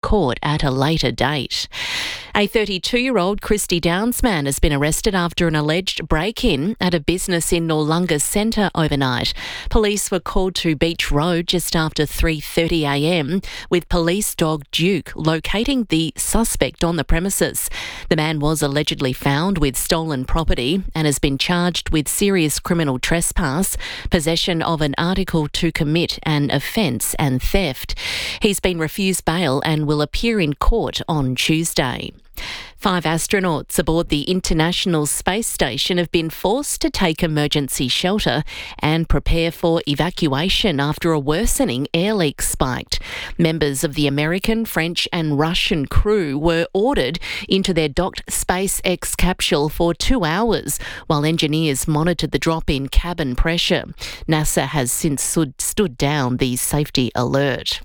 court at a later date. A 32-year-old Christie Downs man has been arrested after an alleged break-in at a business in Noarlunga Centre overnight. Police were called to Beach Road just after 3:30am with police dog Duke locating the suspect on the premises. The man was allegedly found with stolen property and has been charged with serious criminal trespass, possession of an article to commit an offence and theft. He's been refused bail and will appear in court on Tuesday. 5 astronauts aboard the International Space Station have been forced to take emergency shelter and prepare for evacuation after a worsening air leak spiked. Members of the American, French and Russian crew were ordered into their docked SpaceX capsule for 2 hours while engineers monitored the drop in cabin pressure. NASA has since stood down the safety alert.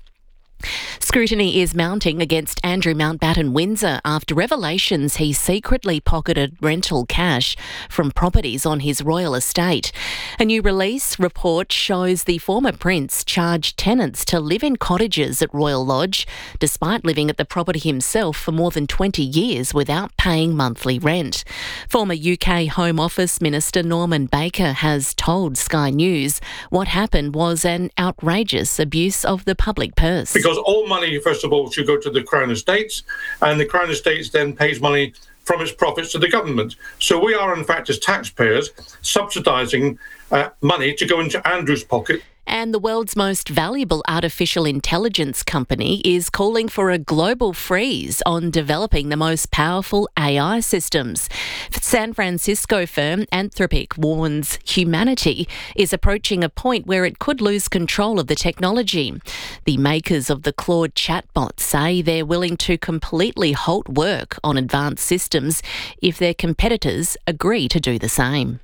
Scrutiny is mounting against Andrew Mountbatten Windsor after revelations he secretly pocketed rental cash from properties on his royal estate. A new release report shows the former prince charged tenants to live in cottages at Royal Lodge, despite living at the property himself for more than 20 years without paying monthly rent. Former UK Home Office Minister Norman Baker has told Sky News what happened was an outrageous abuse of the public purse. Because all money, first of all, should go to the Crown Estates, and the Crown Estates then pays money from its profits to the government. So we are, in fact, as taxpayers, subsidising money to go into Andrew's pocket. And the world's most valuable artificial intelligence company is calling for a global freeze on developing the most powerful AI systems. San Francisco firm Anthropic warns humanity is approaching a point where it could lose control of the technology. The makers of the Claude chatbot say they're willing to completely halt work on advanced systems if their competitors agree to do the same.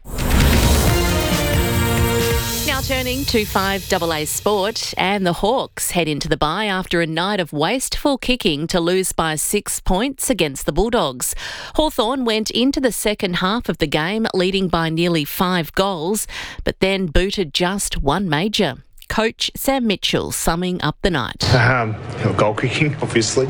Now turning to 5AA Sport, and the Hawks head into the bye after a night of wasteful kicking to lose by 6 points against the Bulldogs. Hawthorn went into the second half of the game leading by nearly 5 goals, but then booted just one major. Coach Sam Mitchell summing up the night. Goal kicking, obviously.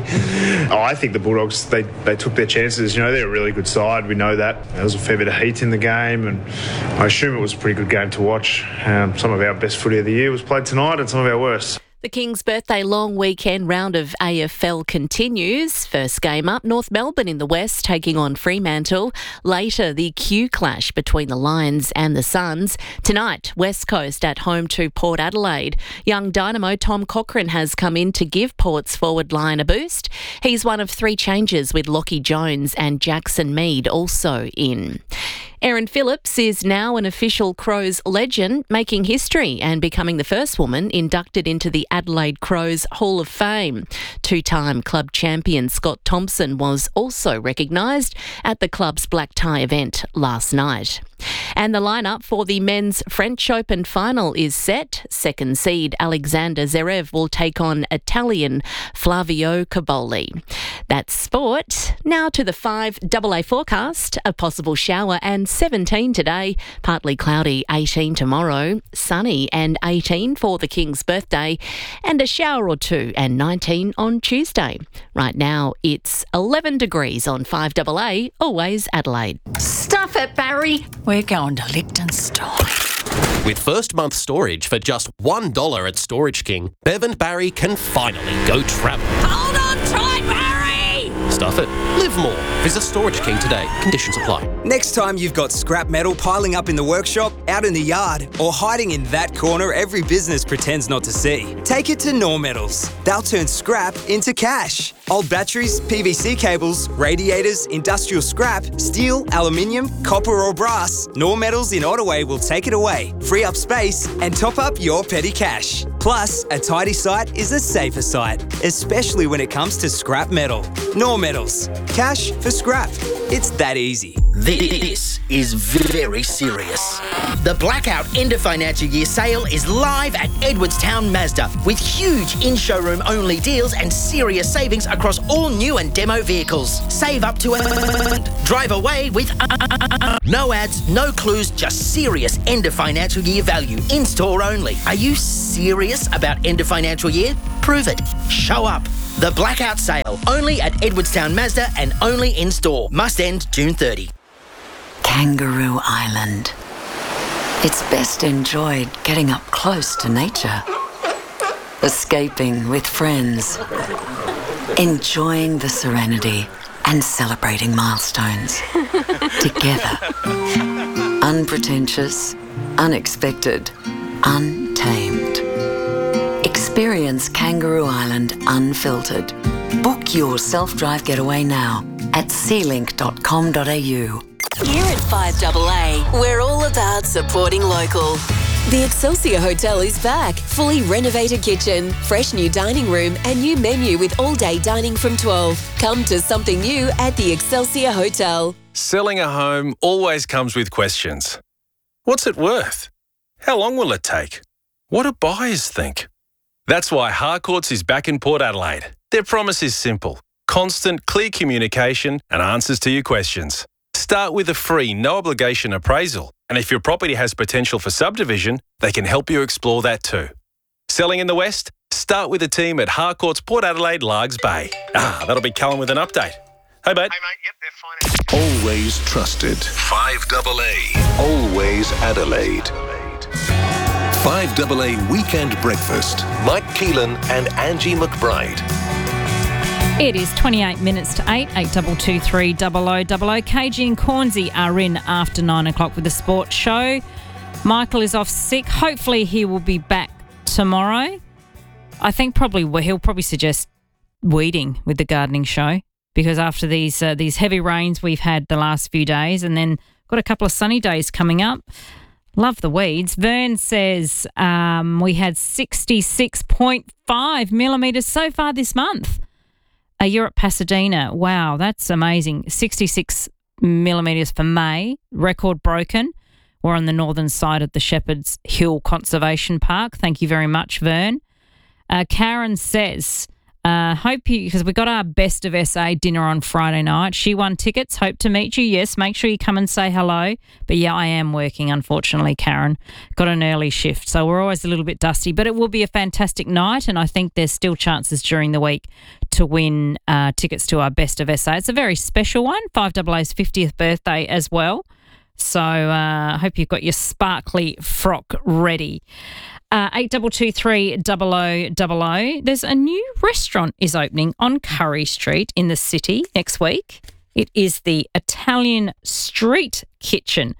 I think the Bulldogs, they took their chances. They're a really good side. We know that. There was a fair bit of heat in the game, and I assume it was a pretty good game to watch. Some of our best footy of the year was played tonight, and some of our worst. The King's birthday long weekend round of AFL continues. First game up, North Melbourne in the West taking on Fremantle. Later, the Q clash between the Lions and the Suns. Tonight, West Coast at home to Port Adelaide. Young dynamo Tom Cochrane has come in to give Port's forward line a boost. He's one of 3 changes with Lockie Jones and Jackson Mead also in. Erin Phillips is now an official Crows legend, making history and becoming the first woman inducted into the Adelaide Crows Hall of Fame. 2-time club champion Scott Thompson was also recognised at the club's black tie event last night. And the lineup for the men's French Open final is set. Second seed Alexander Zverev will take on Italian Flavio Cobolli. That's sport. Now to the 5AA forecast. A possible shower and 17 today. Partly cloudy, 18 tomorrow. Sunny and 18 for the King's birthday. And a shower or 2 and 19 on Tuesday. Right now it's 11 degrees on 5AA, always Adelaide. Stuff it, Barry. We're going to Liechtenstein. With first month storage for just $1 at Storage King, Bev and Barry can finally go travel. Hold on tight, Barry! Stuff it. Live more. Visit Storage King today. Conditions apply. Next time you've got scrap metal piling up in the workshop, out in the yard, or hiding in that corner every business pretends not to see, take it to Nor Metals. They'll turn scrap into cash. Old batteries, PVC cables, radiators, industrial scrap, steel, aluminium, copper or brass, Nor Metals in Ottaway will take it away, free up space and top up your petty cash. Plus, a tidy site is a safer site, especially when it comes to scrap metal. Nor Metals. Cash for scrap. It's that easy. This is very serious. The Blackout End of Financial Year sale is live at Edwardstown Mazda with huge in-showroom only deals and serious savings across all new and demo vehicles. Save up to drive away with no ads, no clues, just serious end of financial year value in store only. Are you serious about end of financial year? Prove it. Show up. The Blackout Sale, only at Edwardstown Mazda and only in store. Must end June 30. Kangaroo Island. It's best enjoyed getting up close to nature. Escaping with friends. Enjoying the serenity and celebrating milestones. Together. Unpretentious, unexpected, untamed. Experience Kangaroo Island unfiltered. Book your self-drive getaway now at sealink.com.au. Here at 5AA, we're all about supporting local. The Excelsior Hotel is back. Fully renovated kitchen, fresh new dining room and new menu with all-day dining from 12. Come to something new at the Excelsior Hotel. Selling a home always comes with questions. What's it worth? How long will it take? What do buyers think? That's why Harcourts is back in Port Adelaide. Their promise is simple. Constant, clear communication and answers to your questions. Start with a free, no-obligation appraisal. And if your property has potential for subdivision, they can help you explore that too. Selling in the West? Start with a team at Harcourts Port Adelaide, Largs Bay. That'll be Cullen with an update. Hey, mate. Yep, they're fine. Always trusted. 5AA. Always Adelaide. 5AA Weekend Breakfast. Mike Keelan and Angie McBride. It is 28 minutes to 8, 8223 0000. KG and Cornsey are in after 9 o'clock with the sports show. Michael is off sick. Hopefully he will be back tomorrow. I think he'll probably suggest weeding with the gardening show because after these heavy rains we've had the last few days and then got a couple of sunny days coming up. Love the weeds. Vern says we had 66.5 millimetres so far this month. You're at Pasadena. Wow, that's amazing. 66 millimetres for May. Record broken. We're on the northern side of the Shepherd's Hill Conservation Park. Thank you very much, Vern. Karen says, because we got our Best of SA dinner on Friday night. She won tickets. Hope to meet you. Yes, make sure you come and say hello. But yeah, I am working, unfortunately, Karen. Got an early shift, so we're always a little bit dusty. But it will be a fantastic night, and I think there's still chances during the week to win tickets to our Best of SA. It's a very special one, 5AA's 50th birthday as well. So I hope you've got your sparkly frock ready. 8223 0000. There's a new restaurant is opening on Curry Street in the city next week. It is the Italian Street Kitchen.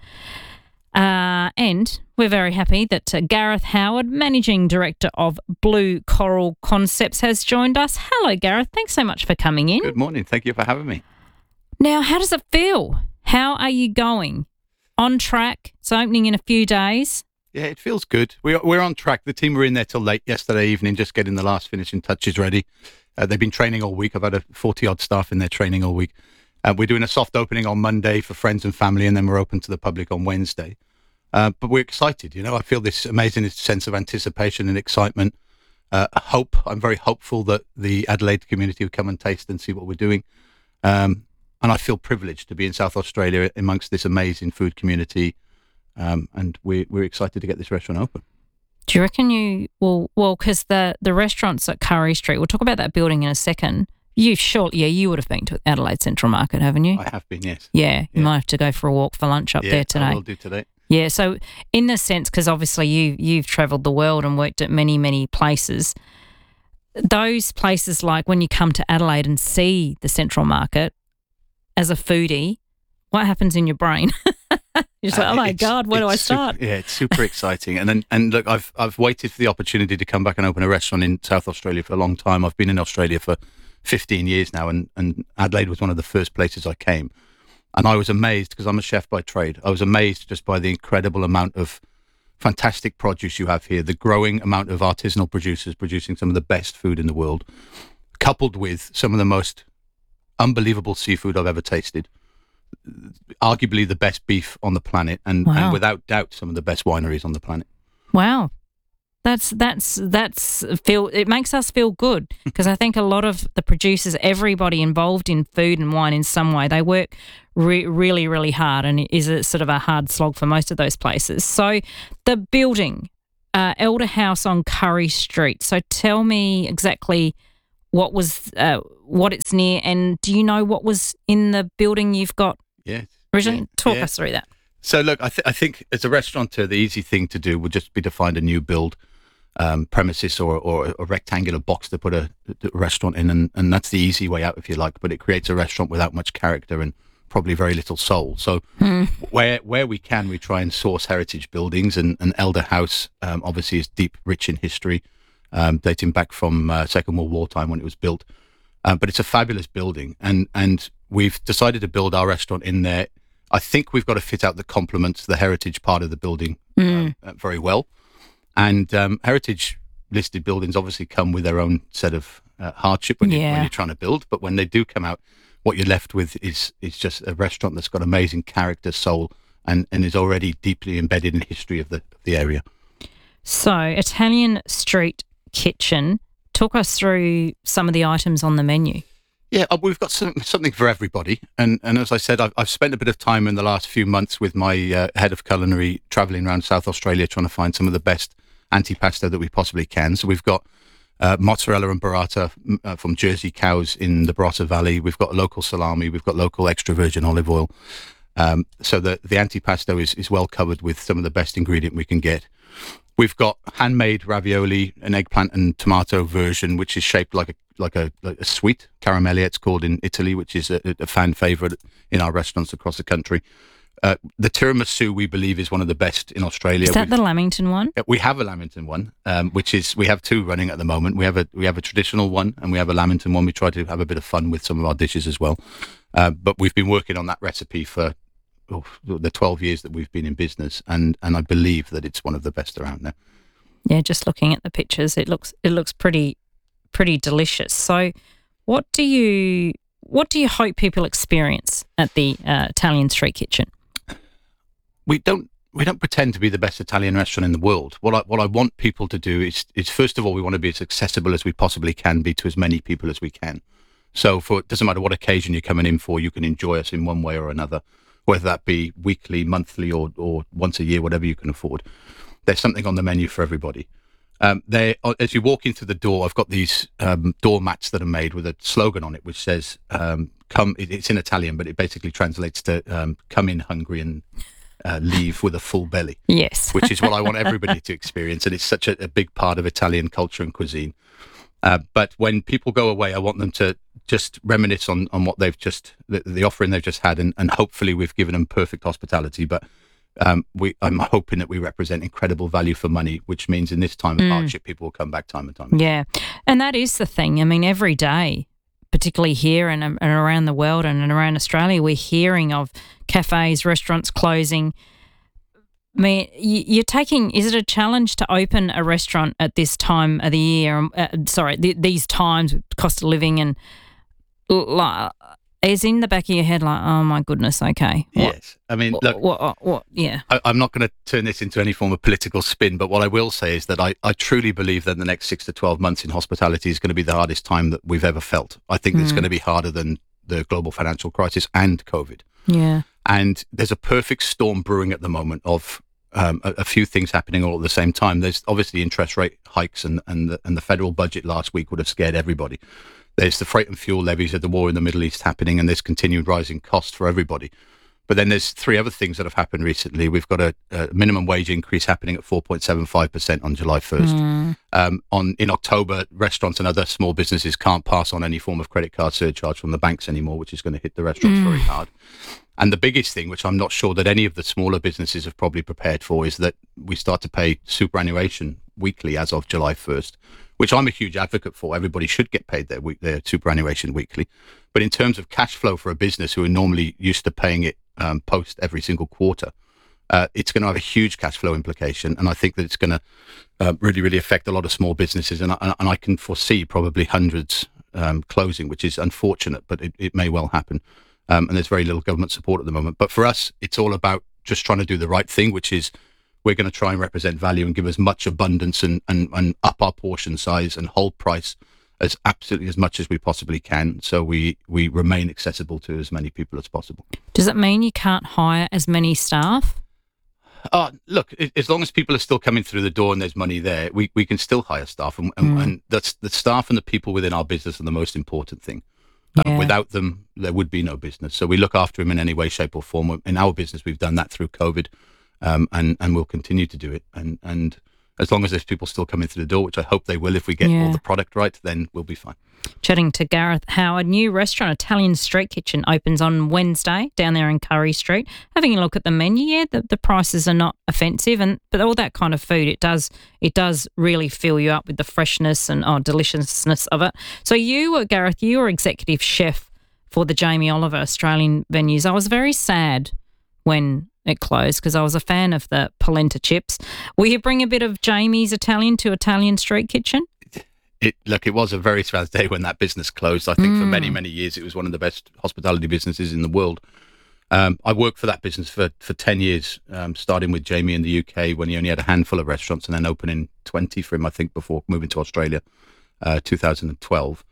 And we're very happy that Gareth Howard, Managing Director of Blue Coral Concepts, has joined us. Hello, Gareth. Thanks so much for coming in. Good morning. Thank you for having me. Now, how does it feel? How are you going? On track? It's opening in a few days. Yeah, it feels good. We're on track. The team were in there till late yesterday evening, just getting the last finishing touches ready. They've been training all week. I've had 40-odd staff in there training all week. We're doing a soft opening on Monday for friends and family, and then we're open to the public on Wednesday. But we're excited. I feel this amazing sense of anticipation and excitement. Hope. I'm very hopeful that the Adelaide community will come and taste and see what we're doing. And I feel privileged to be in South Australia amongst this amazing food community. And we're excited to get this restaurant open. Do you reckon you will? Well, because the restaurants at Curry Street, we'll talk about that building in a second. You would have been to Adelaide Central Market, haven't you? I have been, yes. Yeah, you might have to go for a walk for lunch up there today. I will do today. Yeah, so in the sense, because obviously you've travelled the world and worked at many, many places, those places like when you come to Adelaide and see the Central Market, as a foodie, what happens in your brain? You're just like, oh my God, where do I start? It's super exciting. And look, I've waited for the opportunity to come back and open a restaurant in South Australia for a long time. I've been in Australia for 15 years now, and Adelaide was one of the first places I came. And I was amazed, because I'm a chef by trade. I was amazed just by the incredible amount of fantastic produce you have here, the growing amount of artisanal producers producing some of the best food in the world, coupled with some of the most unbelievable seafood I've ever tasted. Arguably the best beef on the planet, and without doubt some of the best wineries on the planet. Wow. It makes us feel good, because I think a lot of the producers, everybody involved in food and wine in some way, they work really, really hard, and it is a sort of a hard slog for most of those places. So the building, Elder House on Curry Street. So tell me exactly what it's near, and do you know what was in the building you've got? Yes. Originally, talk us through that. So look, I think as a restaurateur, the easy thing to do would just be to find a new build premises or a rectangular box to put a restaurant in, and that's the easy way out, if you like. But it creates a restaurant without much character and probably very little soul. So where we can, we try and source heritage buildings, and Elder House obviously is deep, rich in history, dating back from Second World War time when it was built. But it's a fabulous building, and we've decided to build our restaurant in there. I think we've got a fit out that complements the heritage part of the building very well. And heritage listed buildings obviously come with their own set of hardship when you're trying to build. But when they do come out, what you're left with is just a restaurant that's got amazing character, soul, and is already deeply embedded in the history of the area. So, Italian Street Kitchen, talk us through some of the items on the menu. Yeah, we've got something for everybody. And as I said, I've spent a bit of time in the last few months with my head of culinary travelling around South Australia trying to find some of the best antipasto that we possibly can. So we've got mozzarella and burrata from Jersey cows in the Barossa Valley. We've got local salami. We've got local extra virgin olive oil. So the antipasto is well covered with some of the best ingredient we can get. We've got handmade ravioli, an eggplant and tomato version, which is shaped like a sweet caramelli, it's called in Italy, which is a fan favourite in our restaurants across the country. The tiramisu, we believe, is one of the best in Australia. Is that the Lamington one? We have a Lamington one, we have two running at the moment. We have a traditional one and we have a Lamington one. We try to have a bit of fun with some of our dishes as well. But we've been working on that recipe for the 12 years that we've been in business, and I believe that it's one of the best around now. Yeah, just looking at the pictures, it looks pretty delicious. So, what do you hope people experience at the Italian Street Kitchen? We don't pretend to be the best Italian restaurant in the world. What I want people to do is first of all, we want to be as accessible as we possibly can be to as many people as we can. So it doesn't matter what occasion you're coming in for, you can enjoy us in one way or another, whether that be weekly, monthly, or once a year, whatever you can afford. There's something on the menu for everybody. As you walk into the door, I've got these door mats that are made with a slogan on it, which says, "Come." It's in Italian, but it basically translates to "Come in hungry and leave with a full belly." Yes, which is what I want everybody to experience, and it's such a big part of Italian culture and cuisine. But when people go away, I want them to just reminisce on what they've the offering they've just had, and hopefully we've given them perfect hospitality. But I'm hoping that we represent incredible value for money, which means in this time of hardship, people will come back time and time again. Yeah, and that is the thing. I mean, every day, particularly here and around the world and around Australia, we're hearing of cafes, restaurants closing. I mean, is it a challenge to open a restaurant at this time of the year? These times with cost of living, and is in the back of your head like, oh my goodness, okay. Yes. I mean, look, yeah. I'm not going to turn this into any form of political spin, but what I will say is that I truly believe that the next 6 to 12 months in hospitality is going to be the hardest time that we've ever felt. I think it's going to be harder than the global financial crisis and COVID. Yeah. And there's a perfect storm brewing at the moment of a few things happening all at the same time. There's obviously interest rate hikes, and the federal budget last week would have scared everybody. There's the freight and fuel levies of the war in the Middle East happening, and there's continued rising costs for everybody. But then there's three other things that have happened recently. We've got a minimum wage increase happening at 4.75% on July 1st. In October, restaurants and other small businesses can't pass on any form of credit card surcharge from the banks anymore, which is going to hit the restaurants very hard. And the biggest thing, which I'm not sure that any of the smaller businesses have probably prepared for, is that we start to pay superannuation weekly as of July 1st, which I'm a huge advocate for. Everybody should get paid their superannuation weekly. But in terms of cash flow for a business who are normally used to paying it post every single quarter, it's going to have a huge cash flow implication. And I think that it's going to really, really affect a lot of small businesses. And I can foresee probably hundreds closing, which is unfortunate, but it may well happen. And there's very little government support at the moment. But for us, it's all about just trying to do the right thing, which is we're going to try and represent value and give as much abundance and up our portion size and hold price as absolutely as much as we possibly can, so we remain accessible to as many people as possible. Does it mean you can't hire as many staff? Look, as long as people are still coming through the door and there's money there, we can still hire staff, and that's the staff and the people within our business are the most important thing. Without them, there would be no business. So we look after them in any way, shape, or form. In our business, we've done that through COVID, and we'll continue to do it. And as long as there's people still coming through the door, which I hope they will if we get all the product right, then we'll be fine. Chatting to Gareth Howe, a new restaurant, Italian Street Kitchen, opens on Wednesday down there in Curry Street. Having a look at the menu, the prices are not offensive, but all that kind of food, it does really fill you up with the freshness and deliciousness of it. So Gareth, you were executive chef for the Jamie Oliver Australian venues. I was very sad when it closed because I was a fan of the polenta chips. Will you bring a bit of Jamie's Italian to Italian Street Kitchen? It was a very sad day when that business closed. I think for many, many years it was one of the best hospitality businesses in the world. I worked for that business for 10 years, starting with Jamie in the UK when he only had a handful of restaurants, and then opening 20 for him, I think, before moving to Australia, 2012.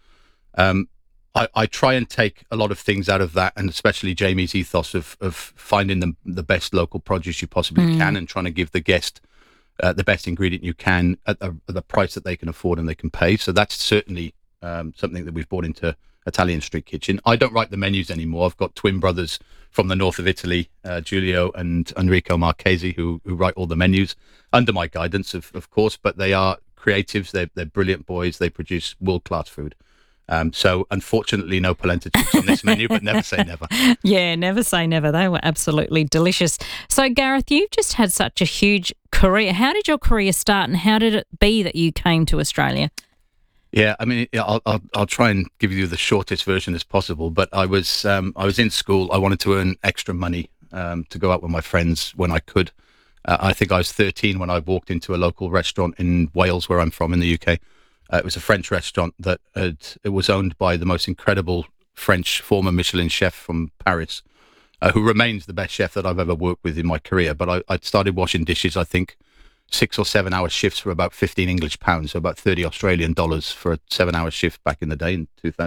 I try and take a lot of things out of that, and especially Jamie's ethos of finding the best local produce you possibly can and trying to give the guest the best ingredient you can at the price that they can afford and they can pay. So that's certainly something that we've brought into Italian Street Kitchen. I don't write the menus anymore. I've got twin brothers from the north of Italy, Giulio and Enrico Marchesi, who write all the menus under my guidance, of course, but they are creatives. They're brilliant boys. They produce world-class food. So unfortunately, no polenta chips on this menu, but never say never. Yeah, never say never. They were absolutely delicious. So Gareth, you've just had such a huge career. How did your career start, and how did it be that you came to Australia? Yeah, I mean, I'll try and give you the shortest version as possible. But I was in school. I wanted to earn extra money to go out with my friends when I could. I think I was 13 when I walked into a local restaurant in Wales, where I'm from, in the UK. It was a French restaurant it was owned by the most incredible French former Michelin chef from Paris, who remains the best chef that I've ever worked with in my career. But I started washing dishes, I think, 6 or 7 hour shifts for about 15 English pounds, so about $30 Australian for a 7-hour shift back in the day in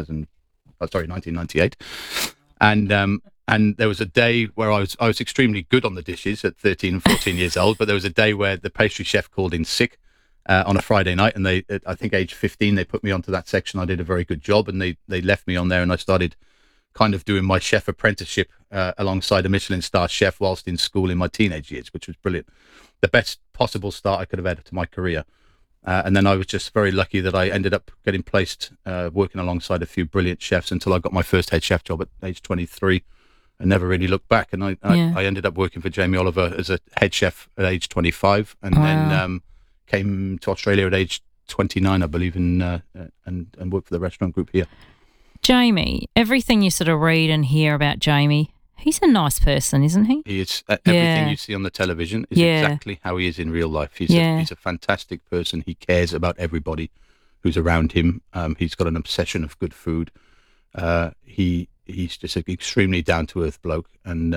1998. And there was a day where I was extremely good on the dishes at 13 and 14 years old, but there was a day where the pastry chef called in sick on a Friday night, and I think age 15, they put me onto that section. I did a very good job, and they left me on there, and I started kind of doing my chef apprenticeship alongside a Michelin star chef whilst in school in my teenage years, which was brilliant. The best possible start I could have had to my career. And then I was just very lucky that I ended up getting placed working alongside a few brilliant chefs until I got my first head chef job at age 23 and never really looked back. And I ended up working for Jamie Oliver as a head chef at age 25, and then came to Australia at age 29, I believe, and worked for the restaurant group here. Jamie, everything you sort of read and hear about Jamie, he's a nice person, isn't he? He is. Everything you see on the television is exactly how he is in real life. He's a fantastic person. He cares about everybody who's around him. He's got an obsession of good food. He's just an extremely down-to-earth bloke and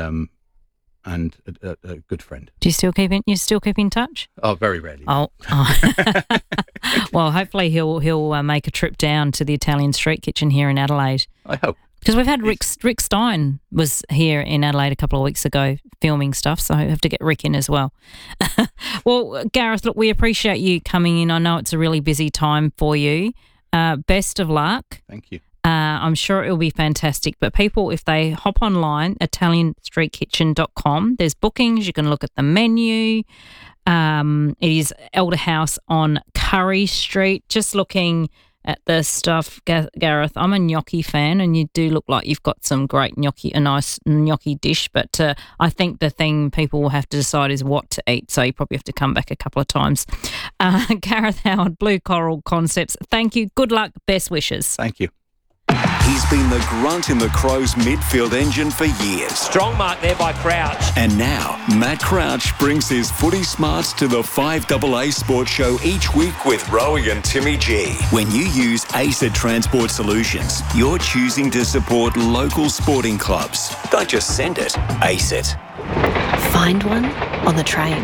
a good friend. Do you still keep in touch? Oh, very rarely. Oh. Well, hopefully he'll make a trip down to the Italian Street Kitchen here in Adelaide. I hope. Because we've had Rick Stein was here in Adelaide a couple of weeks ago filming stuff, so I have to get Rick in as well. Well, Gareth, look, we appreciate you coming in. I know it's a really busy time for you. Best of luck. Thank you. I'm sure it will be fantastic. But people, if they hop online, italianstreetkitchen.com, there's bookings. You can look at the menu. It is Elder House on Curry Street. Just looking at the stuff, Gareth, I'm a gnocchi fan, and you do look like you've got some great gnocchi, a nice gnocchi dish. But I think the thing people will have to decide is what to eat. So you probably have to come back a couple of times. Gareth Howard, Blue Coral Concepts, thank you. Good luck. Best wishes. Thank you. He's been the grunt in the Crows midfield engine for years. Strong mark there by Crouch. And now, Matt Crouch brings his footy smarts to the 5AA Sports Show each week with Rowie and Timmy G. When you use ACET Transport Solutions, you're choosing to support local sporting clubs. Don't just send it, ACET. Find one on the train.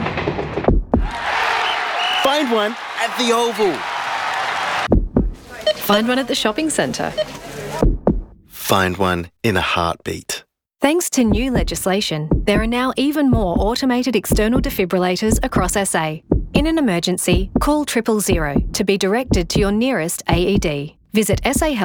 Find one at the Oval. Find one at the shopping centre. Find one in a heartbeat. Thanks to new legislation, there are now even more automated external defibrillators across SA. In an emergency, call 000 to be directed to your nearest AED. Visit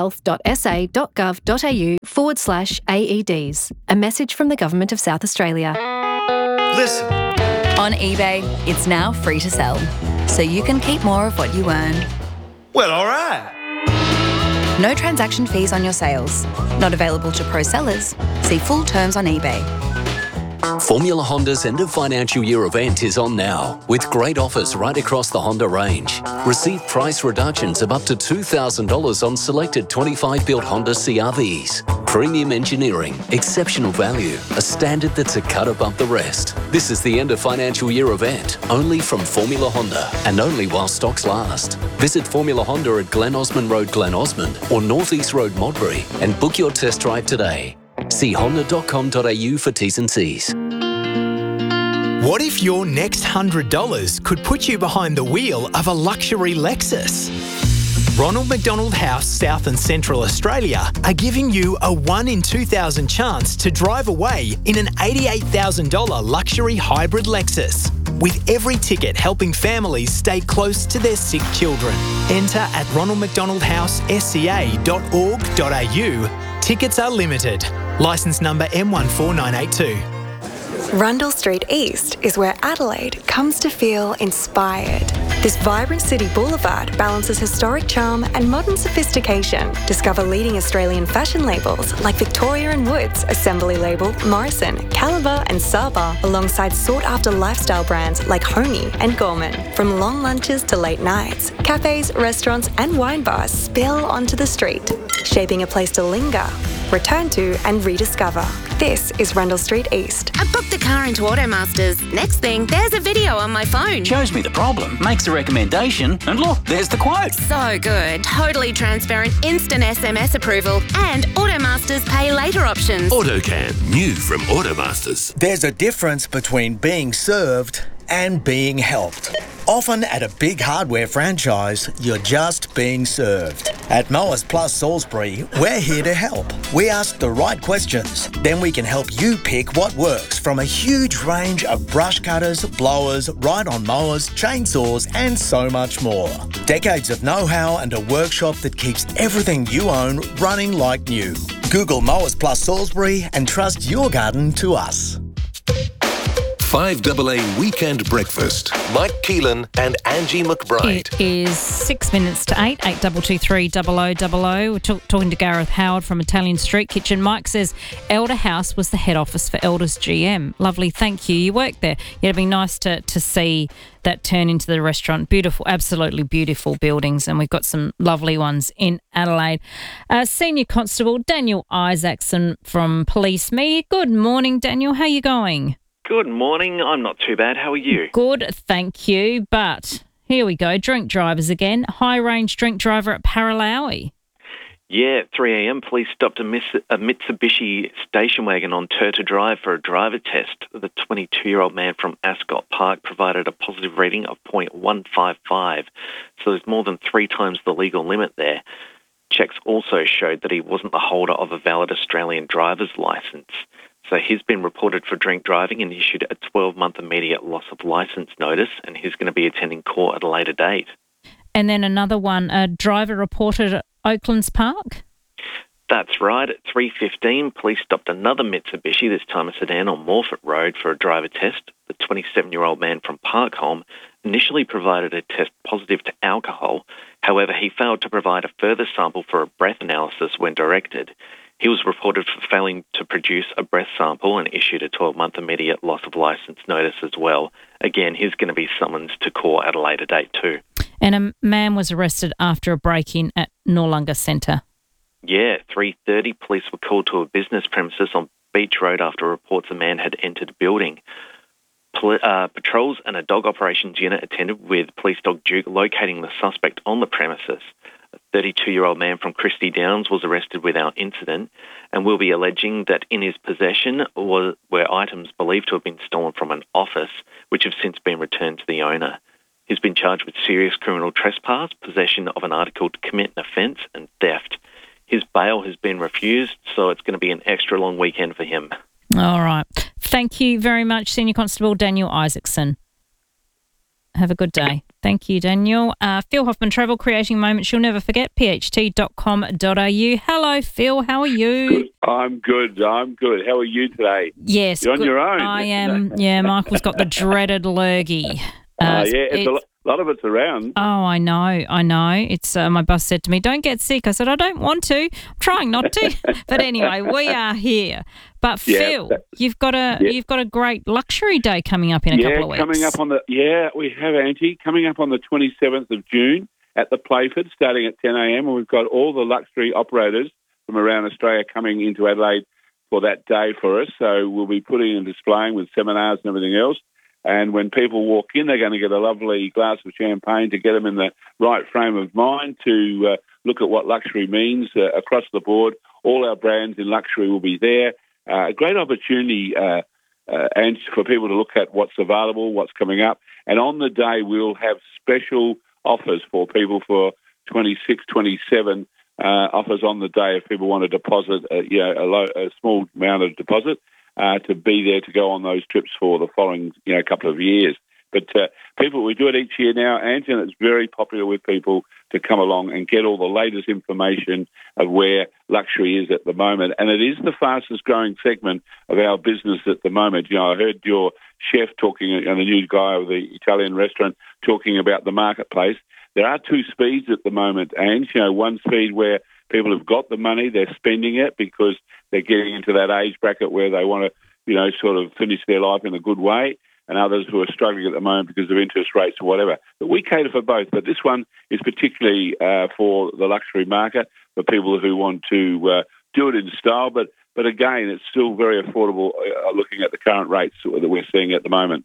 sahealth.sa.gov.au/AEDs. A message from the Government of South Australia. Listen. On eBay, it's now free to sell, so you can keep more of what you earn. Well, all right. No transaction fees on your sales. Not available to pro sellers. See full terms on eBay. Formula Honda's end of financial year event is on now, with great offers right across the Honda range. Receive price reductions of up to $2,000 on selected 25-built Honda CR-Vs. Premium engineering, exceptional value, a standard that's a cut above the rest. This is the end of financial year event, only from Formula Honda, and only while stocks last. Visit Formula Honda at Glen Osmond Road, Glen Osmond, or North East Road, Modbury, and book your test drive today. See honda.com.au for T's and C's. What if your next $100 could put you behind the wheel of a luxury Lexus? Ronald McDonald House, South and Central Australia are giving you a 1 in 2,000 chance to drive away in an $88,000 luxury hybrid Lexus, with every ticket helping families stay close to their sick children. Enter at ronaldmcdonaldsca.org.au. Tickets are limited. Licence number M14982. Rundle Street East is where Adelaide comes to feel inspired. This vibrant city boulevard balances historic charm and modern sophistication. Discover leading Australian fashion labels like Victoria & Woods, Assembly Label, Morrison, Caliber and Saba, alongside sought-after lifestyle brands like Homey and Gorman. From long lunches to late nights, cafes, restaurants and wine bars spill onto the street, shaping a place to linger, return to and rediscover. This is Rundle Street East. I booked the car into Automasters. Next thing, there's a video on my phone. Shows me the problem, makes a recommendation, and look, there's the quote. So good. Totally transparent, instant SMS approval, and Automasters pay later options. AutoCam, new from Automasters. There's a difference between being served and being helped. Often at a big hardware franchise, you're just being served. At Mowers Plus Salisbury, we're here to help. We ask the right questions, then we can help you pick what works from a huge range of brush cutters, blowers, ride-on mowers, chainsaws and so much more. Decades of know-how and a workshop that keeps everything you own running like new. Google Mowers Plus Salisbury and trust your garden to us. 5AA Weekend Breakfast. Mike Keelan and Angie McBride. It is 6 minutes to 8, 8223 0000. We're talking to Gareth Howard from Italian Street Kitchen. Mike says Elder House was the head office for Elders GM. Lovely, thank you. You worked there. Yeah, it'd be nice to see that turn into the restaurant. Beautiful, absolutely beautiful buildings, and we've got some lovely ones in Adelaide. Senior Constable Daniel Isaacson from Police Media. Good morning, Daniel. How are you going? Good morning. I'm not too bad. How are you? Good, thank you. But here we go. Drink drivers again. High-range drink driver at Paralowie. Yeah, at 3 a.m, police stopped a Mitsubishi station wagon on Turta Drive for a driver test. The 22-year-old man from Ascot Park provided a positive reading of 0.155, so there's more than 3 times the legal limit there. Checks also showed that he wasn't the holder of a valid Australian driver's licence. So he's been reported for drink driving and issued a 12-month immediate loss of licence notice, and he's going to be attending court at a later date. And then another one, a driver reported at Oaklands Park? That's right. At 3:15, police stopped another Mitsubishi, this time a sedan, on Morfett Road for a driver test. The 27-year-old man from Parkholme initially provided a test positive to alcohol. However, he failed to provide a further sample for a breath analysis when directed. He was reported for failing to produce a breath sample and issued a 12-month immediate loss of licence notice as well. Again, he's going to be summoned to court at a later date too. And a man was arrested after a break-in at Noarlunga Centre. Yeah, at 3:30, police were called to a business premises on Beach Road after reports a man had entered a building. Patrols and a dog operations unit attended with police dog Duke locating the suspect on the premises. A 32-year-old man from Christie Downs was arrested without incident and will be alleging that in his possession were items believed to have been stolen from an office, which have since been returned to the owner. He's been charged with serious criminal trespass, possession of an article to commit an offence, and theft. His bail has been refused, so it's going to be an extra long weekend for him. All right. Thank you very much, Senior Constable Daniel Isaacson. Have a good day. Thank you, Daniel. Phil Hoffman, Travel Creating Moments You'll Never Forget, pht.com.au. Hello, Phil. How are you? Good. I'm good. How are you today? Yes. You're on your own. I am. Yeah, Michael's got the dreaded lurgy. It's a lot of it's around. Oh, I know. It's my boss said to me, "Don't get sick." I said, "I don't want to. I'm trying not to." But anyway, we are here. But Phil, you've got a great luxury day coming up in a couple of weeks. We have, Angie, coming up on the 27th of June at the Playford, starting at 10 a.m. And we've got all the luxury operators from around Australia coming into Adelaide for that day for us. So we'll be putting and displaying with seminars and everything else. And when people walk in, they're going to get a lovely glass of champagne to get them in the right frame of mind to look at what luxury means across the board. All our brands in luxury will be there. A great opportunity, and for people to look at what's available, what's coming up. And on the day, we'll have special offers for people for 26, 27 offers on the day if people want to deposit a small amount of deposit. To be there to go on those trips for the following, couple of years. But we do it each year now, and it's very popular with people to come along and get all the latest information of where luxury is at the moment. And it is the fastest growing segment of our business at the moment. I heard your chef talking, and the new guy of the Italian restaurant talking about the marketplace. There are two speeds at the moment, and one speed where people have got the money, they're spending it because they're getting into that age bracket where they want to, sort of finish their life in a good way, and others who are struggling at the moment because of interest rates or whatever. But we cater for both. But this one is particularly for the luxury market, for people who want to do it in style. But again, it's still very affordable looking at the current rates that we're seeing at the moment.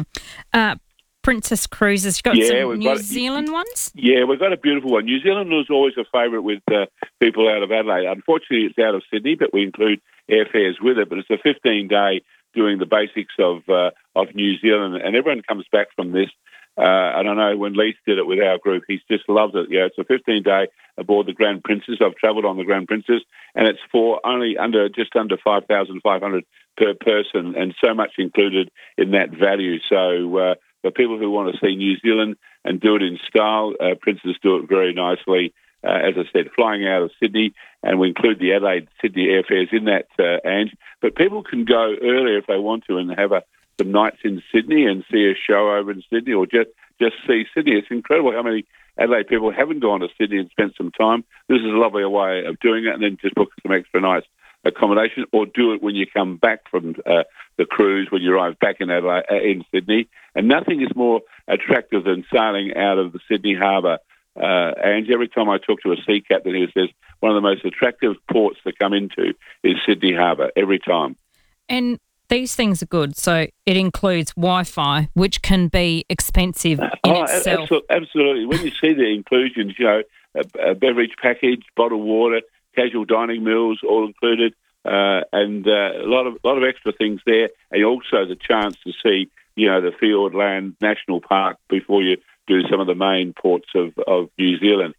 Princess Cruises. You've got some New Zealand ones? Yeah, we've got a beautiful one. New Zealand was always a favourite with people out of Adelaide. Unfortunately, it's out of Sydney, but we include airfares with it. But it's a 15-day doing the basics of New Zealand, and everyone comes back from this. And I know when Leith did it with our group, he's just loved it. It's a 15-day aboard the Grand Princess. I've travelled on the Grand Princess, and it's for just under 5,500 per person, and so much included in that value. So for people who want to see New Zealand and do it in style, Princess do it very nicely. As I said, flying out of Sydney, and we include the Adelaide-Sydney airfares in that, Ange. But people can go earlier if they want to and have some nights in Sydney and see a show over in Sydney, or just see Sydney. It's incredible how many Adelaide people haven't gone to Sydney and spent some time. This is a lovely way of doing it, and then just book some extra nights accommodation, or do it when you come back from the cruise, when you arrive back in Adelaide, in Sydney. And nothing is more attractive than sailing out of the Sydney harbour. And every time I talk to a sea captain, he says one of the most attractive ports to come into is Sydney harbour, every time. And these things are good. So it includes Wi-Fi, which can be expensive in itself. Absolutely. When you see the inclusions, a beverage package, bottled water, casual dining meals, all included, and a lot of extra things there, and also the chance to see, the Fiordland National Park before you do some of the main ports of New Zealand.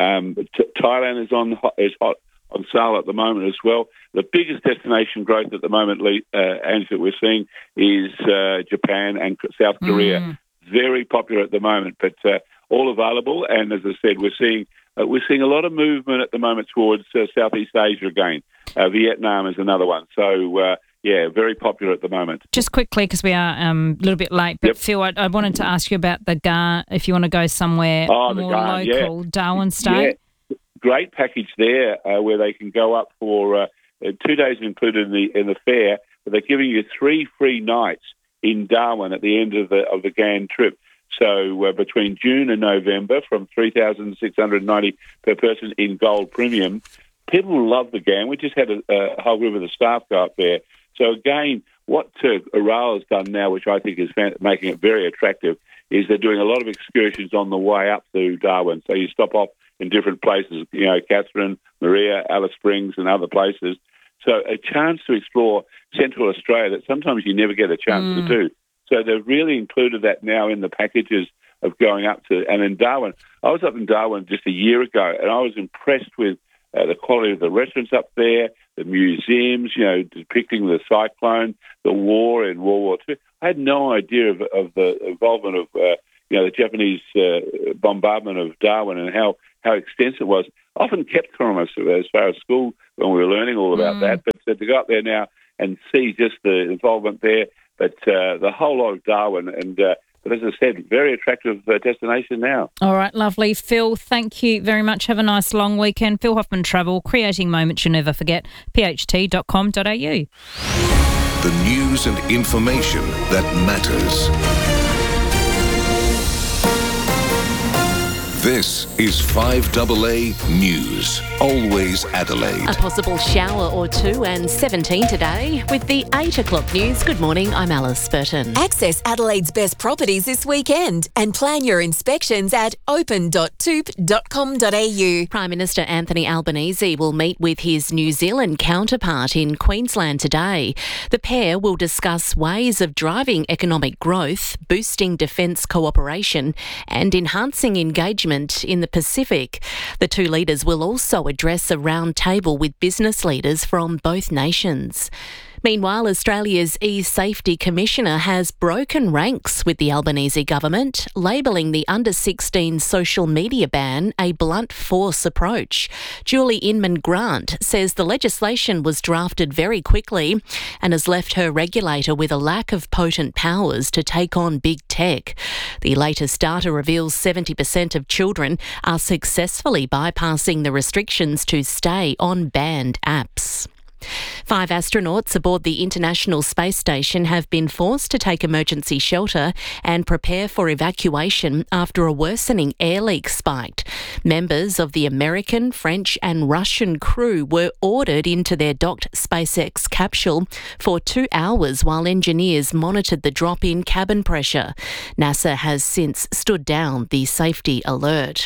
Thailand is on sale at the moment as well. The biggest destination growth at the moment, Ange, that we're seeing is Japan and South Korea. Very popular at the moment, but all available. And as I said, we're seeing a lot of movement at the moment towards Southeast Asia again. Vietnam is another one. So, very popular at the moment. Just quickly, because we are a little bit late, but Phil, I wanted to ask you about the Garn, if you want to go somewhere more local, Darwin Stay. Yeah. Great package there where they can go up for 2 days included in the fare, but they're giving you 3 free nights in Darwin at the end of the Garn trip. So between June and November, from $3,690 per person in Gold Premium. People love the Garn. We just had a whole group of the staff go up there. So again, what Aral has done now, which I think is making it very attractive, is they're doing a lot of excursions on the way up to Darwin. So you stop off in different places, Katherine, Maria, Alice Springs and other places. So a chance to explore Central Australia that sometimes you never get a chance to do. So they've really included that now in the packages of going up to, and in Darwin. I was up in Darwin just a year ago, and I was impressed with the quality of the restaurants up there, the museums, depicting the cyclone, the war in World War II. I had no idea of the involvement of, the Japanese bombardment of Darwin and how extensive it was. Often kept from us as far as school when we were learning all about that. But to go up there now and see just the involvement there, but the whole lot of Darwin and... but as I said, very attractive destination now. All right, lovely. Phil, thank you very much. Have a nice long weekend. Phil Hoffman Travel, creating moments you'll never forget. pht.com.au. The news and information that matters. This is 5AA News. Always Adelaide. A possible shower or two and 17 today. With the 8 o'clock news, good morning, I'm Alice Burton. Access Adelaide's best properties this weekend and plan your inspections at open.toop.com.au. Prime Minister Anthony Albanese will meet with his New Zealand counterpart in Queensland today. The pair will discuss ways of driving economic growth, boosting defence cooperation and enhancing engagement in the Pacific. The two leaders will also address a round table with business leaders from both nations. Meanwhile, Australia's e-safety commissioner has broken ranks with the Albanese government, labelling the under-16 social media ban a blunt force approach. Julie Inman-Grant says the legislation was drafted very quickly and has left her regulator with a lack of potent powers to take on big tech. The latest data reveals 70% of children are successfully bypassing the restrictions to stay on banned apps. 5 astronauts aboard the International Space Station have been forced to take emergency shelter and prepare for evacuation after a worsening air leak spiked. Members of the American, French and Russian crew were ordered into their docked SpaceX capsule for 2 hours while engineers monitored the drop in cabin pressure. NASA has since stood down the safety alert.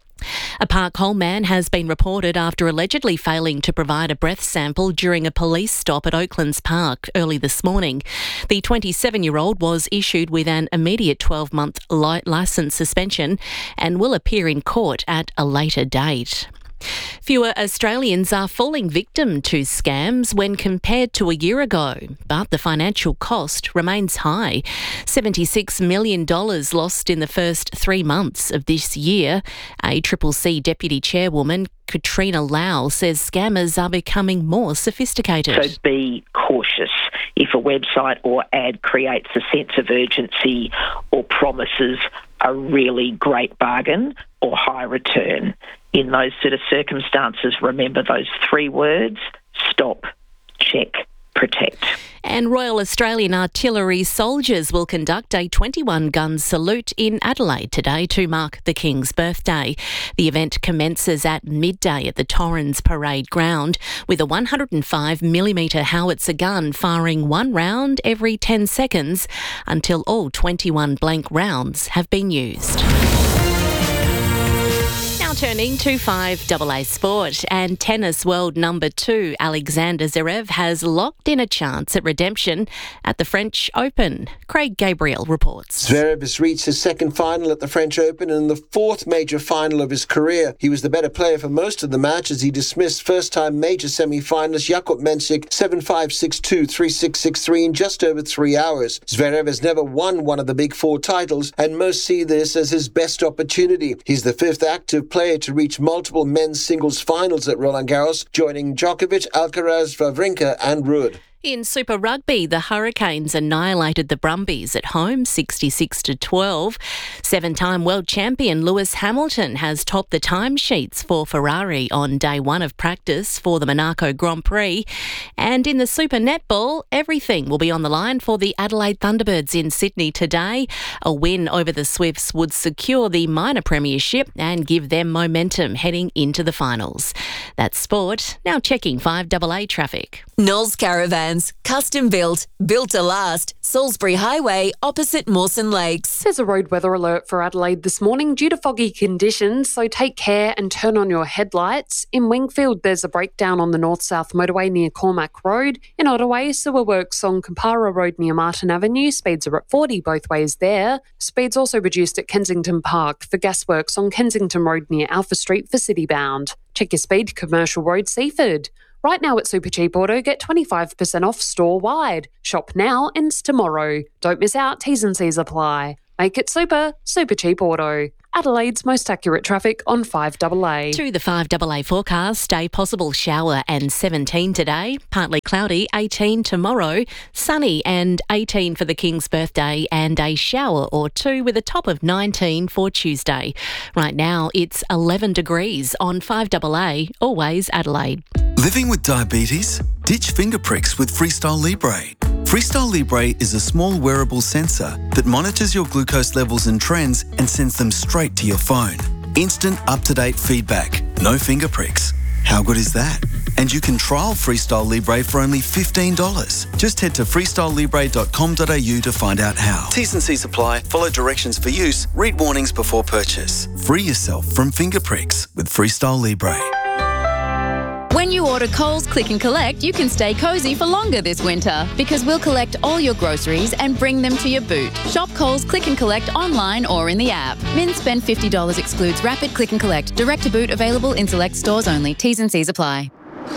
A Park Hole man has been reported after allegedly failing to provide a breath sample during a police stop at Oaklands Park early this morning. The 27-year-old was issued with an immediate 12-month licence suspension and will appear in court at a later date. Fewer Australians are falling victim to scams when compared to a year ago, but the financial cost remains high. $76 million lost in the first 3 months of this year. ACCC Deputy Chairwoman Katrina Lau says scammers are becoming more sophisticated. So be cautious. If a website or ad creates a sense of urgency or promises a really great bargain or high return, in those sort of circumstances, remember those 3 words: stop, check, protect. And Royal Australian Artillery soldiers will conduct a 21-gun salute in Adelaide today to mark the King's birthday. The event commences at midday at the Torrens Parade Ground with a 105mm howitzer gun firing 1 round every 10 seconds until all 21 blank rounds have been used. Now turning to 5AA Sport, and tennis world number 2 Alexander Zverev has locked in a chance at redemption at the French Open. Craig Gabriel reports. Zverev has reached his second final at the French Open and the 4th major final of his career. He was the better player for most of the match as he dismissed first-time major semi-finalist Jakub Mensik 7-5, 6-2, 3-6, 6-3 in just over 3 hours. Zverev has never won one of the big 4 titles and most see this as his best opportunity. He's the 5th active player to reach multiple men's singles finals at Roland Garros, joining Djokovic, Alcaraz, Wawrinka and Ruud. In Super Rugby, the Hurricanes annihilated the Brumbies at home 66-12. 7-time world champion Lewis Hamilton has topped the timesheets for Ferrari on day 1 of practice for the Monaco Grand Prix. And in the Super Netball, everything will be on the line for the Adelaide Thunderbirds in Sydney today. A win over the Swifts would secure the minor premiership and give them momentum heading into the finals. That's sport. Now checking 5AA traffic. Knowles Caravans, custom built, built to last. Salisbury Highway, opposite Mawson Lakes. There's a road weather alert for Adelaide this morning due to foggy conditions, so take care and turn on your headlights. In Wingfield, there's a breakdown on the north-south motorway near Cormac Road. In Ottaway, sewer works on Compara Road near Martin Avenue. Speeds are at 40 both ways there. Speeds also reduced at Kensington Park for gasworks on Kensington Road near Alpha Street for Citybound. Check your speed, Commercial Road, Seaford. Right now at Supercheap Auto, get 25% off store-wide. Shop now, ends tomorrow. Don't miss out, T's and C's apply. Make it super, Supercheap Auto. Adelaide's most accurate traffic on 5AA. To the 5AA forecast, a possible shower and 17 today, partly cloudy, 18 tomorrow, sunny and 18 for the King's birthday and a shower or two with a top of 19 for Tuesday. Right now it's 11 degrees on 5AA, always Adelaide. Living with diabetes? Ditch finger pricks with Freestyle Libre. Freestyle Libre is a small wearable sensor that monitors your glucose levels and trends and sends them straight to your phone. Instant, up-to-date feedback. No finger pricks. How good is that? And you can trial Freestyle Libre for only $15. Just head to freestylelibre.com.au to find out how. T's and C's apply. Follow directions for use. Read warnings before purchase. Free yourself from finger pricks with Freestyle Libre. When you order Coles Click and Collect, you can stay cosy for longer this winter because we'll collect all your groceries and bring them to your boot. Shop Coles Click and Collect online or in the app. Min spend $50 excludes Rapid Click and Collect. Direct to boot available in select stores only. T's and C's apply.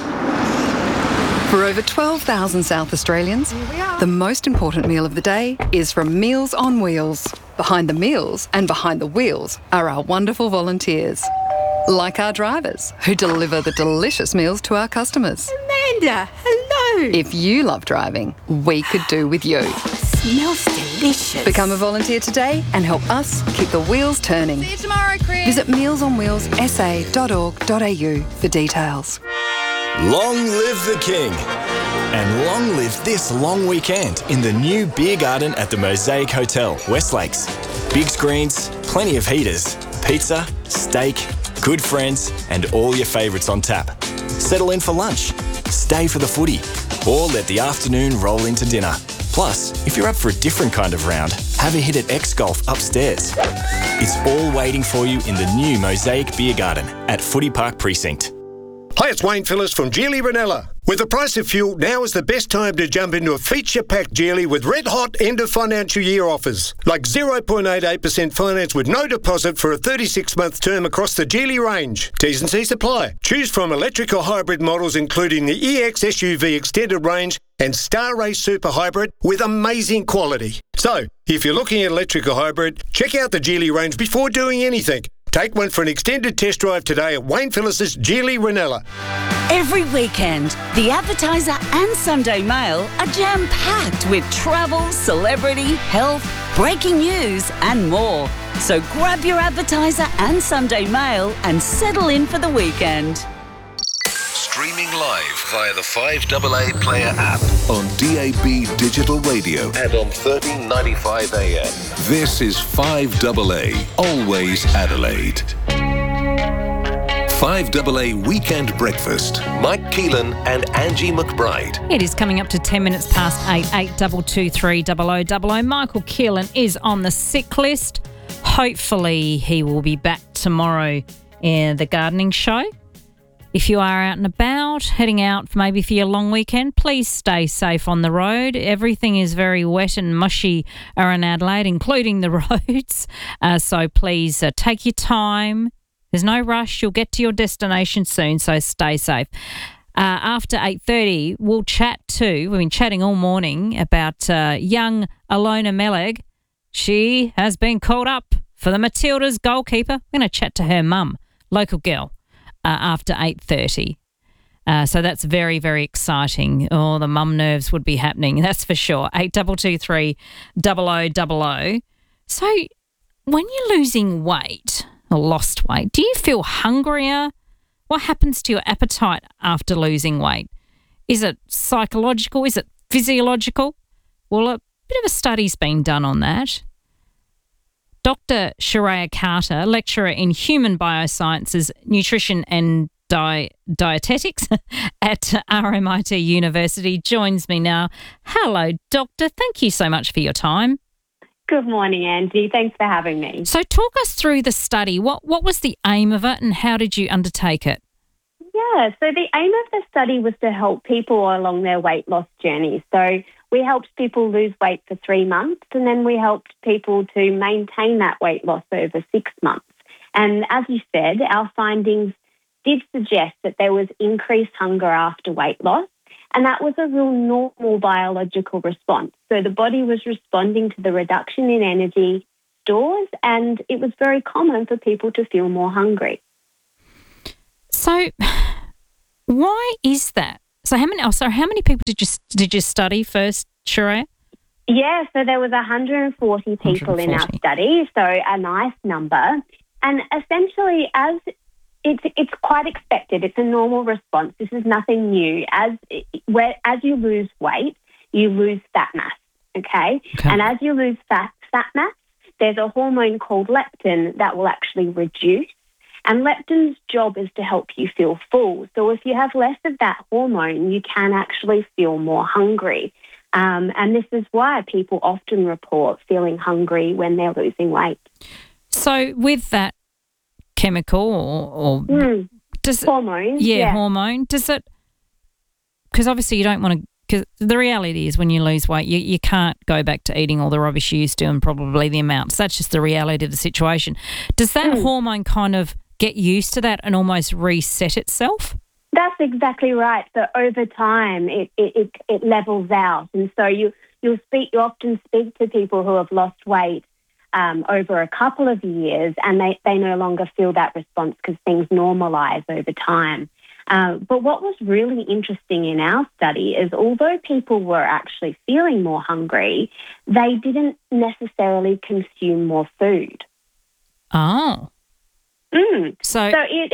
For over 12,000 South Australians, the most important meal of the day is from Meals on Wheels. Behind the meals and behind the wheels are our wonderful volunteers. Like our drivers, who deliver the delicious meals to our customers. Amanda, hello. If you love driving, we could do with you. Smells delicious. Become a volunteer today and help us keep the wheels turning. See you tomorrow, Chris. Visit mealsonwheelssa.org.au for details. Long live the King. And long live this long weekend in the new beer garden at the Mosaic Hotel, West Lakes. Big screens, plenty of heaters, pizza, steak, good friends, and all your favourites on tap. Settle in for lunch, stay for the footy, or let the afternoon roll into dinner. Plus, if you're up for a different kind of round, have a hit at X Golf upstairs. It's all waiting for you in the new Mosaic Beer Garden at Footy Park Precinct. Hi, it's Wayne Phillips from Geely Ranella. With the price of fuel, now is the best time to jump into a feature-packed Geely with red-hot end-of-financial year offers, like 0.88% finance with no deposit for a 36-month term across the Geely range. T's and C's apply. Choose from electric or hybrid models including the EX SUV extended range and Star Race Super Hybrid with amazing quality. So, if you're looking at electric or hybrid, check out the Geely range before doing anything. Take one for an extended test drive today at Wayne Phillips' Geely Ranella. Every weekend, The Advertiser and Sunday Mail are jam-packed with travel, celebrity, health, breaking news and more. So grab your Advertiser and Sunday Mail and settle in for the weekend. Streaming live via the 5AA Player app. On DAB Digital Radio. And on 1395 AM. This is 5AA, always Adelaide. 5AA Weekend Breakfast. Mike Keelan and Angie McBride. It is coming up to 10 minutes past 8, 8223 0000. Michael Keelan is on the sick list. Hopefully he will be back tomorrow in the gardening show. If you are out and about, heading out maybe for your long weekend, please stay safe on the road. Everything is very wet and mushy around Adelaide, including the roads. So please take your time. There's no rush. You'll get to your destination soon, so stay safe. After 8:30, we'll chat too. We've been chatting all morning about young Alona Meleg. She has been called up for the Matildas goalkeeper. We're going to chat to her mum, local girl. After 8:30. So that's very, very exciting. Oh, the mum nerves would be happening, that's for sure. 8223 0000. So when you're losing weight or lost weight, do you feel hungrier? What happens to your appetite after losing weight? Is it psychological? Is it physiological? Well, a bit of a study's been done on that. Dr. Sharia Carter, lecturer in human biosciences, nutrition and dietetics at RMIT University, joins me now. Hello, Doctor. Thank you so much for your time. Good morning, Angie. Thanks for having me. So talk us through the study. What was the aim of it and how did you undertake it? Yeah, so the aim of the study was to help people along their weight loss journey. So we helped people lose weight for 3 months and then we helped people to maintain that weight loss over 6 months. And as you said, our findings did suggest that there was increased hunger after weight loss, and that was a real normal biological response. So the body was responding to the reduction in energy stores, and it was very common for people to feel more hungry. So why is that? So how many people did you study first, Shreya? Yeah, so there was 140 people in our study, so a nice number. And essentially, as it's quite expected, it's a normal response. This is nothing new. As you lose weight, you lose fat mass, okay? And as you lose fat mass, there's a hormone called leptin that will actually reduce. And leptin's job is to help you feel full. So if you have less of that hormone, you can actually feel more hungry. And this is why people often report feeling hungry when they're losing weight. So with that chemical or does hormone? Hormone. Does it? Because obviously you don't want to. Because the reality is, when you lose weight, you can't go back to eating all the rubbish you used to, and probably the amounts. That's just the reality of the situation. Does that hormone kind of get used to that and almost reset itself? That's exactly right. So over time, it levels out, and so you often speak to people who have lost weight over a couple of years, and they no longer feel that response because things normalise over time. But what was really interesting in our study is, although people were actually feeling more hungry, they didn't necessarily consume more food. Oh. So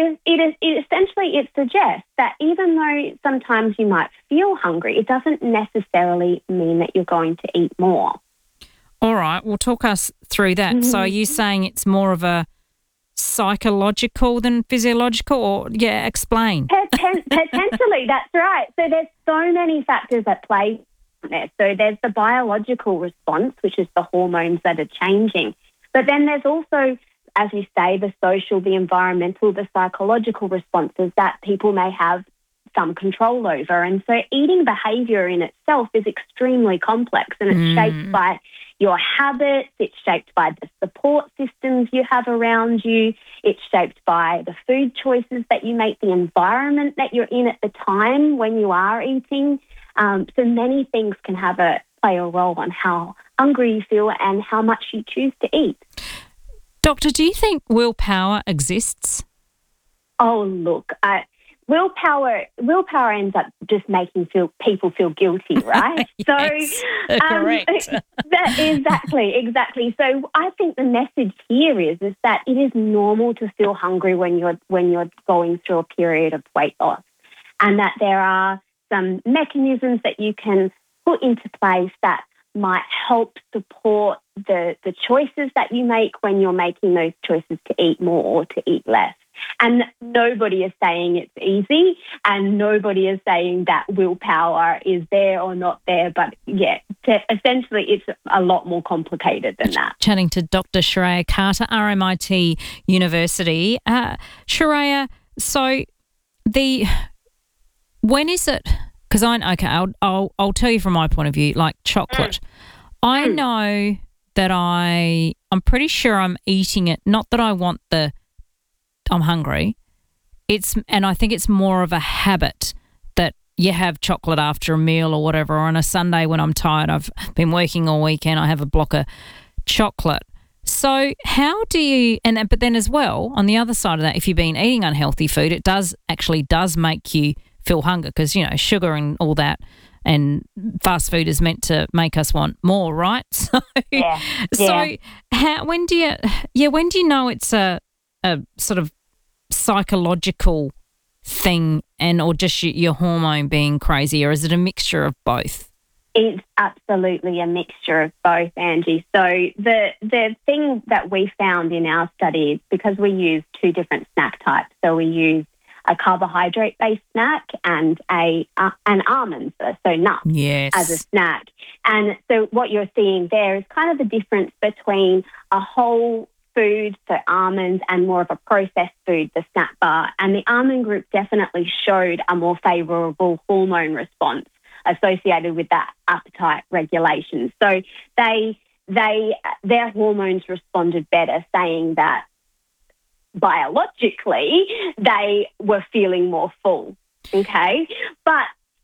it suggests that even though sometimes you might feel hungry, it doesn't necessarily mean that you're going to eat more. All right, well, talk us through that. So are you saying it's more of a psychological than physiological? Or explain. Potentially, that's right. So there's so many factors at play there. So there's the biological response, which is the hormones that are changing. But then there's also, as you say, the social, the environmental, the psychological responses that people may have some control over. And so eating behaviour in itself is extremely complex, and it's shaped by your habits, it's shaped by the support systems you have around you, it's shaped by the food choices that you make, the environment that you're in at the time when you are eating. So many things can play a role on how hungry you feel and how much you choose to eat. Doctor, do you think willpower exists? Oh, look, willpower ends up just making people feel guilty, right? Yes, correct. Exactly. So I think the message here is that it is normal to feel hungry when you're going through a period of weight loss, and that there are some mechanisms that you can put into place that might help support the choices that you make when you're making those choices to eat more or to eat less. And nobody is saying it's easy, and nobody is saying that willpower is there or not there. But essentially it's a lot more complicated than that. Chatting to Dr. Shreya Carter, RMIT University. Shreya, so when is it? Because I'll tell you from my point of view, like chocolate. I know that I'm pretty sure I'm eating it, not that I want I'm hungry. And I think it's more of a habit that you have chocolate after a meal or whatever. Or on a Sunday when I'm tired, I've been working all weekend, I have a block of chocolate. So how do you, but then as well, on the other side of that, if you've been eating unhealthy food, it does make you feel hunger because, sugar and all that and fast food is meant to make us want more, right? So, when do you know it's a sort of psychological thing or just your hormone being crazy, or is it a mixture of both? It's absolutely a mixture of both, Angie. So the thing that we found in our study, because we used two different snack types, so we used a carbohydrate-based snack and an almond, so nuts, as a snack. And so what you're seeing there is kind of the difference between a whole food, so almonds, and more of a processed food, the snack bar. And the almond group definitely showed a more favourable hormone response associated with that appetite regulation. So their hormones responded better, saying that biologically, they were feeling more full, okay? But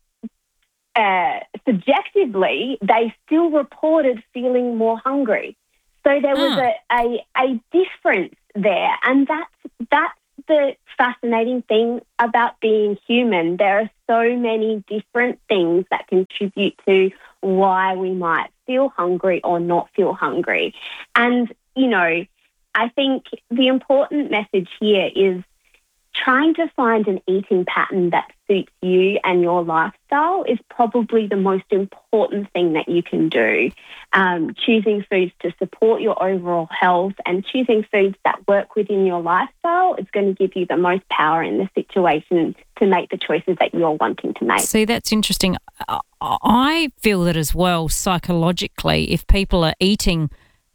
subjectively, they still reported feeling more hungry. So there was a difference there, and that's the fascinating thing about being human. There are so many different things that contribute to why we might feel hungry or not feel hungry. And, you know, I think the important message here is trying to find an eating pattern that suits you and your lifestyle is probably the most important thing that you can do. Choosing foods to support your overall health and choosing foods that work within your lifestyle is going to give you the most power in the situation to make the choices that you're wanting to make. See, that's interesting. I feel that as well psychologically, if people are eating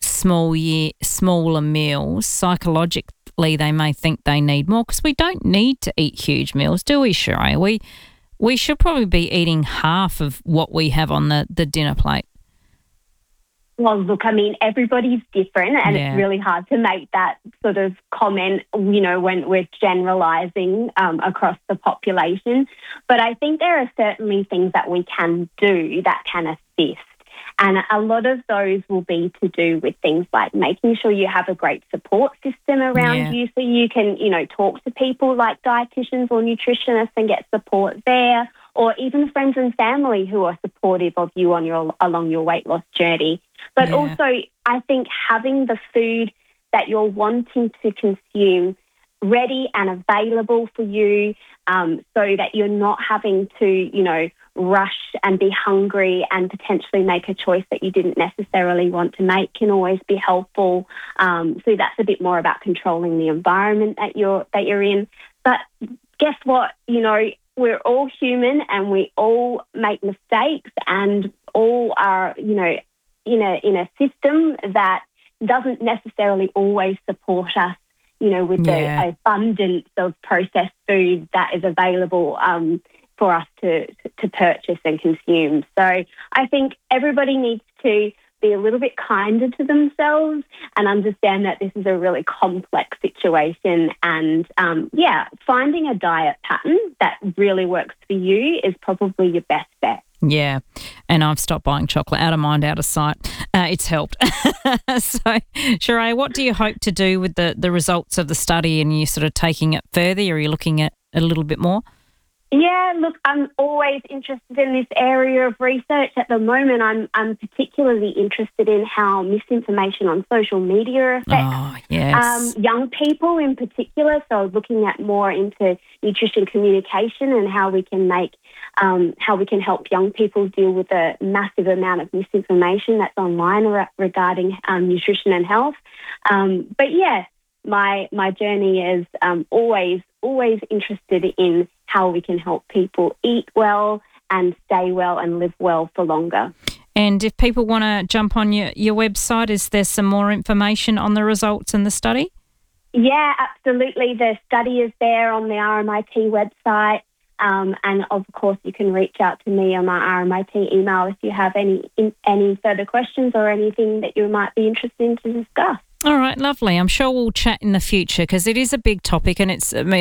smaller meals, psychologically they may think they need more, because we don't need to eat huge meals, do we, Sheree? We should probably be eating half of what we have on the dinner plate. Well, look, I mean, everybody's different, and it's really hard to make that sort of comment, you know, when we're generalising across the population. But I think there are certainly things that we can do that can assist. And a lot of those will be to do with things like making sure you have a great support system around you, so you can, you know, talk to people like dietitians or nutritionists and get support there, or even friends and family who are supportive of you on along your weight loss journey. But also, I think having the food that you're wanting to consume ready and available for you, so that you're not having to, you know, rush and be hungry and potentially make a choice that you didn't necessarily want to make, can always be helpful. So that's a bit more about controlling the environment that you're in. But guess what? You know, we're all human and we all make mistakes, and all are, you know, in a system that doesn't necessarily always support us, you know, with the abundance of processed food that is available for us to purchase and consume. So I think everybody needs to be a little bit kinder to themselves and understand that this is a really complex situation. And, finding a diet pattern that really works for you is probably your best bet. Yeah, and I've stopped buying chocolate. Out of mind, out of sight. It's helped. So, Sheree, what do you hope to do with the results of the study? And you sort of taking it further? Or are you looking at a little bit more? Yeah, look, I'm always interested in this area of research. At the moment, I'm particularly interested in how misinformation on social media affects young people in particular. So looking at more into nutrition communication and how we can help young people deal with the massive amount of misinformation that's online regarding nutrition and health. But yeah, my journey is always interested in how we can help people eat well and stay well and live well for longer. And if people want to jump on your website, is there some more information on the results in the study? Yeah, absolutely. The study is there on the RMIT website. And of course, you can reach out to me on my RMIT email if you have any further questions or anything that you might be interested in to discuss. All right, lovely. I'm sure we'll chat in the future, because it is a big topic, and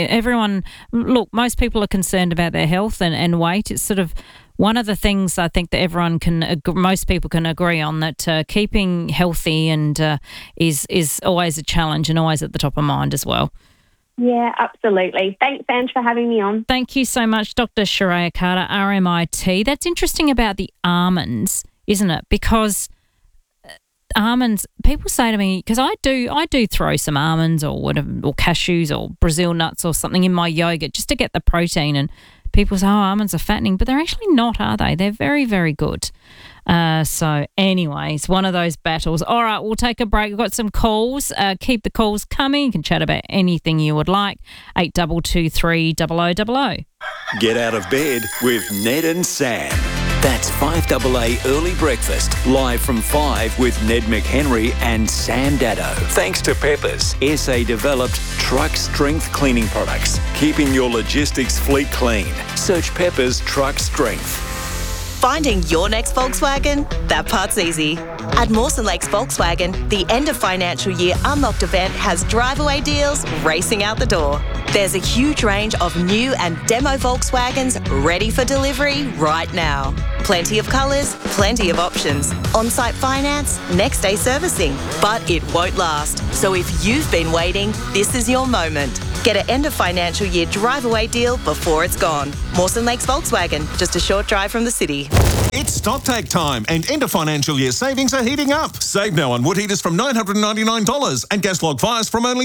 most people are concerned about their health and weight. It's sort of one of the things I think that most people can agree on, that keeping healthy and is always a challenge and always at the top of mind as well. Yeah, absolutely. Thanks, Ange, for having me on. Thank you so much, Dr. Sheree Carter, RMIT. That's interesting about the almonds, isn't it? Because almonds, people say to me, because I do throw some almonds or whatever, or cashews or Brazil nuts or something in my yogurt just to get the protein, and people say, almonds are fattening, but they're actually not, are they? They're very, very good. So anyways, one of those battles. All right, we'll take a break. We've got some calls. Keep the calls coming. You can chat about anything you would like. 8223 0000. Get out of bed with Ned and Sam. That's 5AA Early Breakfast, live from 5 with Ned McHenry and Sam Dado. Thanks to Peppers, SA-developed truck strength cleaning products, keeping your logistics fleet clean. Search Peppers Truck Strength. Finding your next Volkswagen? That part's easy. At Mawson Lakes Volkswagen, the end of financial year Unlocked event has drive-away deals racing out the door. There's a huge range of new and demo Volkswagens ready for delivery right now. Plenty of colours, plenty of options. On-site finance, next day servicing. But it won't last. So if you've been waiting, this is your moment. Get an end of financial year drive-away deal before it's gone. Mawson Lakes Volkswagen, just a short drive from the city. It's StockTake time and end of financial year savings are heating up. Save now on wood heaters from $999 and gas log fires from only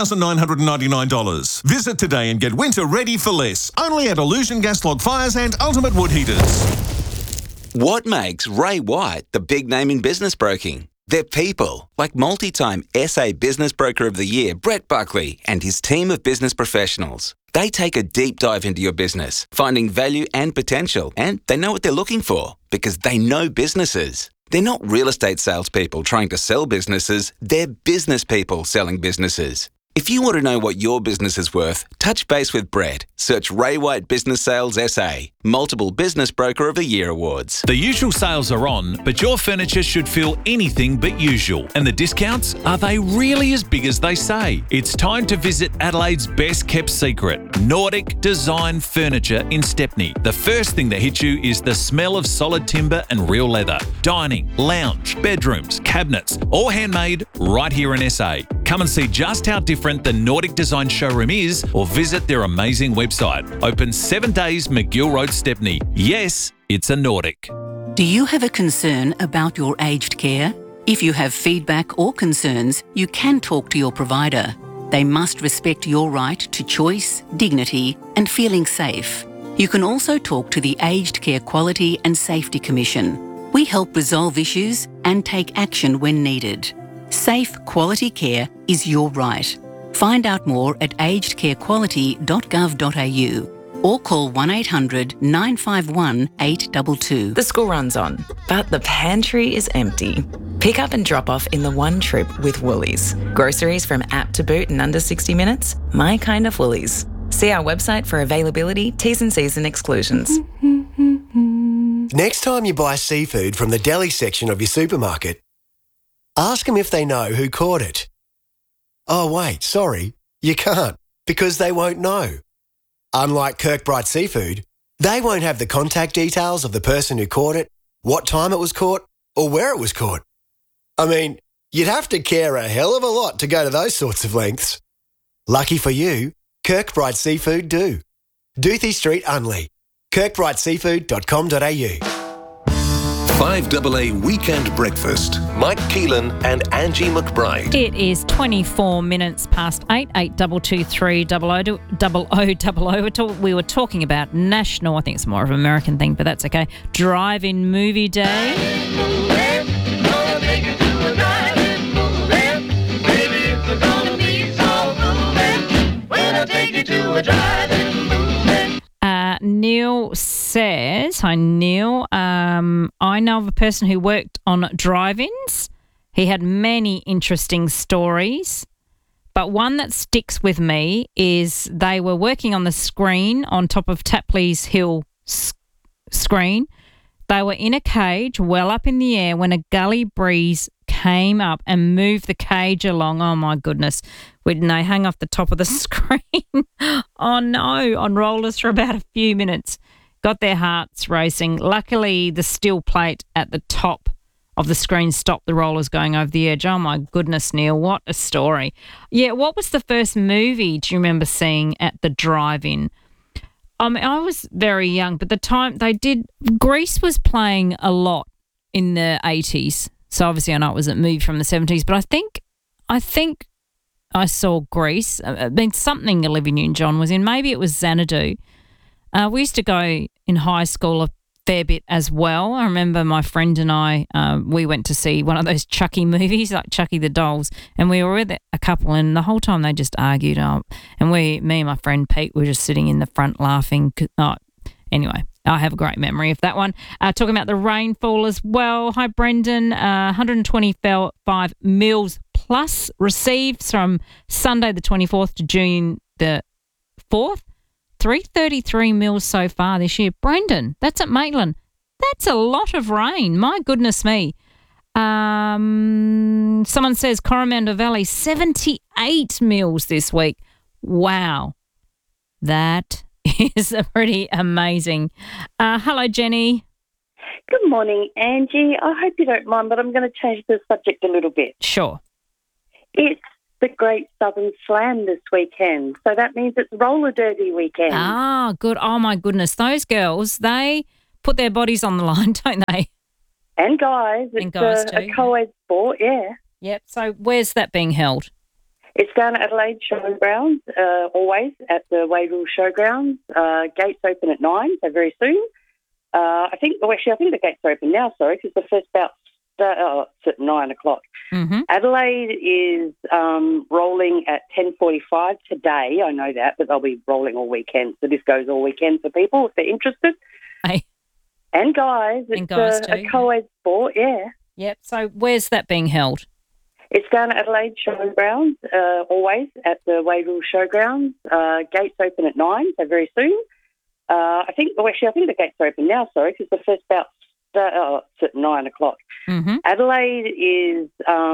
$2,999. Visit today and get winter ready for less. Only at Illusion Gas Log Fires and Ultimate Wood Heaters. What makes Ray White the big name in business broking? They're people, like multi-time SA Business Broker of the Year, Brett Buckley, and his team of business professionals. They take a deep dive into your business, finding value and potential, and they know what they're looking for because they know businesses. They're not real estate salespeople trying to sell businesses, they're business people selling businesses. If you want to know what your business is worth, touch base with Brett. Search Ray White Business Sales SA. Multiple Business Broker of the Year awards. The usual sales are on, but your furniture should feel anything but usual. And the discounts, are they really as big as they say? It's time to visit Adelaide's best kept secret, Nordic Design Furniture in Stepney. The first thing that hits you is the smell of solid timber and real leather. Dining, lounge, bedrooms, cabinets, all handmade right here in SA. Come and see just how different the Nordic Design showroom is, or visit their amazing website. Open 7 days, McGill Road, Stepney. Yes, it's a Nordic. Do you have a concern about your aged care? If you have feedback or concerns, you can talk to your provider. They must respect your right to choice, dignity, and feeling safe. You can also talk to the Aged Care Quality and Safety Commission. We help resolve issues and take action when needed. Safe, quality care is your right. Find out more at agedcarequality.gov.au or call 1800 951 822. The school run's on, but the pantry is empty. Pick up and drop off in the one trip with Woolies. Groceries from app to boot in under 60 minutes? My kind of Woolies. See our website for availability, T's and C's and exclusions. Next time you buy seafood from the deli section of your supermarket, ask them if they know who caught it. Oh, wait, sorry, you can't, because they won't know. Unlike Kirkbride Seafood, they won't have the contact details of the person who caught it, what time it was caught, or where it was caught. I mean, you'd have to care a hell of a lot to go to those sorts of lengths. Lucky for you, Kirkbride Seafood do. Doothie Street, Unley. kirkbrideseafood.com.au. 5AA Weekend Breakfast. Mike Keelan and Angie McBride. It is 24 minutes past 8, 8223 0000. We were talking about national, I think it's more of an American thing, but that's okay, Drive-In Movie Day. Neil says, hi Neil, I know of a person who worked on drive-ins. He had many interesting stories, but one that sticks with me is they were working on the screen on top of Tapley's Hill screen. They were in a cage well up in the air when a gully breeze came up and moved the cage along. Oh, my goodness. When they hung off the top of the screen, oh, no, on rollers for about a few minutes. Got their hearts racing. Luckily, the steel plate at the top of the screen stopped the rollers going over the edge. Oh, my goodness, Neil, what a story. Yeah, what was the first movie do you remember seeing at the drive-in? I mean, I was very young, but the time they did, Grease was playing a lot in the 80s. So obviously I know it was a movie from the 70s, but I think I saw Grease. I mean, something Olivia Newton-John was in. Maybe it was Xanadu. We used to go in high school a fair bit as well. I remember my friend and I, we went to see one of those Chucky movies, like Chucky the Dolls, and we were with a couple, and the whole time they just argued. And me and my friend Pete were just sitting in the front laughing. Anyway, I have a great memory of that one. Talking about the rainfall as well. Hi, Brendan. 125 mils plus received from Sunday the 24th to June the 4th. 333 mils so far this year. Brendan, that's at Maitland. That's a lot of rain. My goodness me. Someone says Coromandel Valley, 78 mils this week. Wow. That is pretty amazing. Hello, Jenny. Good morning, Angie. I hope you don't mind, but I'm going to change the subject a little bit. Sure. It's the Great Southern Slam this weekend, so that means it's roller derby weekend. Ah, good. Oh, my goodness. Those girls, they put their bodies on the line, don't they? And guys. And guys It's too. a co-ed sport, yeah. Yep. So where's that being held? It's down at Adelaide Showgrounds, always at the Wavell Showgrounds. Gates open at 9, so very soon. I think the gates are open now, sorry, because the first bout's at 9 o'clock. Mm-hmm. Adelaide is rolling at 10:45 today. I know that, but they'll be rolling all weekend. So this goes all weekend for people if they're interested. Hey. And guys. And guys It's too. a co-ed sport, yeah. Yep. So where's that being held? It's down at Adelaide Showgrounds, always at the Wavell Showgrounds. Gates open at 9, so very soon. I think the gates are open now, sorry, because the first bout's at 9 o'clock. Mm-hmm. Adelaide is